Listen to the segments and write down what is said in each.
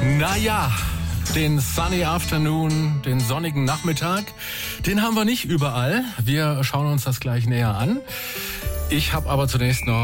Naja, den Sunny Afternoon, den sonnigen Nachmittag, den haben wir nicht überall. Wir schauen uns das gleich näher an. Ich habe aber zunächst noch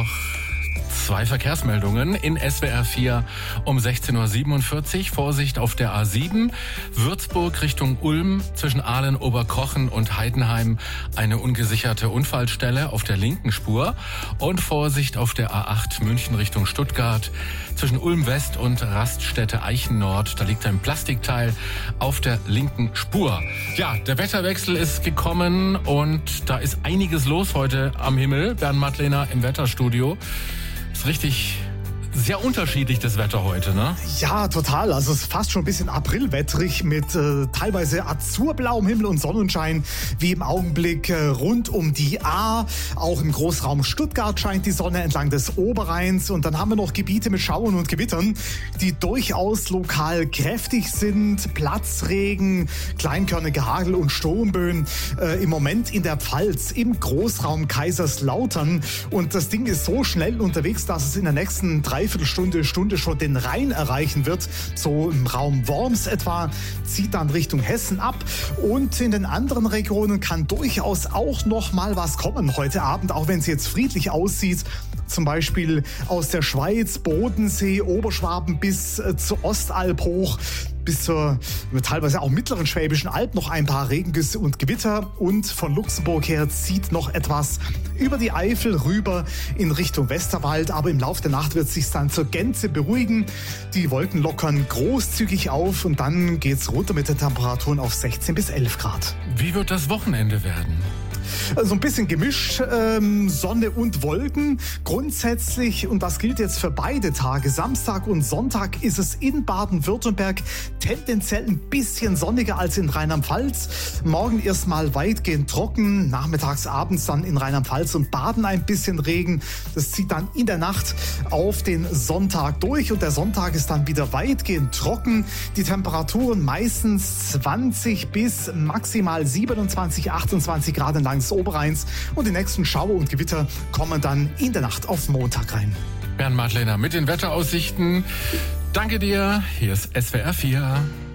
2 Verkehrsmeldungen in SWR 4 um 16.47 Uhr. Vorsicht auf der A7, Würzburg Richtung Ulm, zwischen Ahlen, Oberkochen und Heidenheim eine ungesicherte Unfallstelle auf der linken Spur. Und Vorsicht auf der A8 München Richtung Stuttgart, zwischen Ulm West und Raststätte Eichen Nord. Da liegt ein Plastikteil auf der linken Spur. Ja, der Wetterwechsel ist gekommen und da ist einiges los heute am Himmel. Bernd Madlener im Wetterstudio. Ist richtig sehr unterschiedlich das Wetter heute, ne? Ja, total. Also es ist fast schon ein bisschen aprilwettrig mit teilweise azurblauem Himmel und Sonnenschein, wie im Augenblick rund um die A. Auch im Großraum Stuttgart scheint die Sonne entlang des Oberrheins. Und dann haben wir noch Gebiete mit Schauern und Gewittern, die durchaus lokal kräftig sind. Platzregen, kleinkörnige Hagel- und Sturmböen. Im Moment in der Pfalz, im Großraum Kaiserslautern. Und das Ding ist so schnell unterwegs, dass es in der nächsten Dreiviertelstunde schon den Rhein erreichen wird. So im Raum Worms etwa, zieht dann Richtung Hessen ab. Und in den anderen Regionen kann durchaus auch noch mal was kommen heute Abend, auch wenn es jetzt friedlich aussieht. Zum Beispiel aus der Schweiz, Bodensee, Oberschwaben bis zur Ostalb hoch, bis zur teilweise auch mittleren Schwäbischen Alb noch ein paar Regengüsse und Gewitter. Und von Luxemburg her zieht noch etwas über die Eifel rüber in Richtung Westerwald. Aber im Laufe der Nacht wird es sich dann zur Gänze beruhigen. Die Wolken lockern großzügig auf und dann geht's runter mit den Temperaturen auf 16 bis 11 Grad. Wie wird das Wochenende werden? So ein bisschen gemischt, Sonne und Wolken. Grundsätzlich, und das gilt jetzt für beide Tage, Samstag und Sonntag, ist es in Baden-Württemberg tendenziell ein bisschen sonniger als in Rheinland-Pfalz. Morgen erstmal weitgehend trocken, nachmittags, abends dann in Rheinland-Pfalz und Baden ein bisschen Regen. Das zieht dann in der Nacht auf den Sonntag durch und der Sonntag ist dann wieder weitgehend trocken. Die Temperaturen meistens 20 bis maximal 27, 28 Grad entlang des Oberrheins und die nächsten Schauer und Gewitter kommen dann in der Nacht auf Montag rein. Bernd Madlener mit den Wetteraussichten. Danke dir. Hier ist SWR 4.